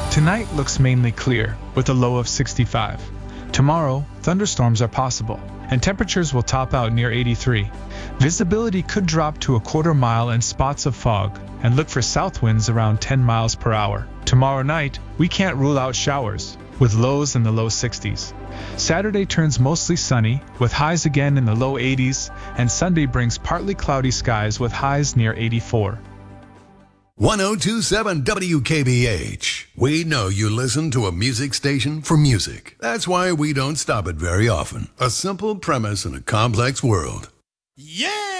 Tonight looks mainly clear, with a low of 65. Tomorrow, thunderstorms are possible, and temperatures will top out near 83. Visibility could drop to a quarter mile in spots of fog, and look for south winds around 10 miles per hour. Tomorrow night, we can't rule out showers, with lows in the low 60s. Saturday turns mostly sunny, with highs again in the low 80s, and Sunday brings partly cloudy skies with highs near 84. 1027 WKBH. We know you listen to a music station for music. That's why we don't stop it very often. A simple premise in a complex world. Yeah!